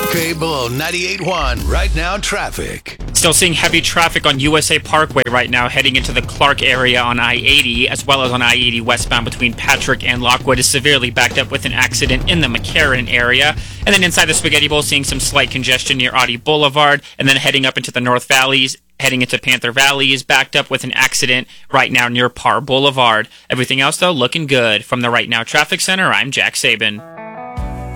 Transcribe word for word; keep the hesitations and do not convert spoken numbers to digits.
Okay, below ninety-eight point one. Right now, traffic. Still seeing heavy traffic on U S A Parkway right now, heading into the Clark area on I eighty, as well as on I eighty westbound between Patrick and Lockwood, is severely backed up with an accident in the McCarran area. And then inside the Spaghetti Bowl, seeing some slight congestion near Audie Boulevard, and then heading up into the North Valleys, heading into Panther Valley, is backed up with an accident right now near Parr Boulevard. Everything else, though, looking good. From the Right Now Traffic Center, I'm Jack Sabin.